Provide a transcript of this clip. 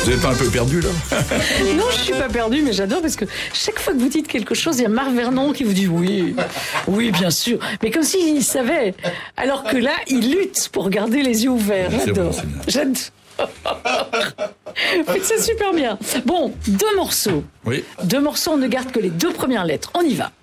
Vous n'êtes pas un peu perdu là? Non, je suis pas perdue, mais j'adore parce que chaque fois que vous dites quelque chose, il y a Marc Vernon qui vous dit oui, oui, bien sûr. Mais comme s'il savait. Alors que là, il lutte pour garder les yeux ouverts. J'adore. J'adore. Faites ça super bien. Bon, 2 morceaux. Oui. 2 morceaux, on ne garde que les 2 premières lettres. On y va.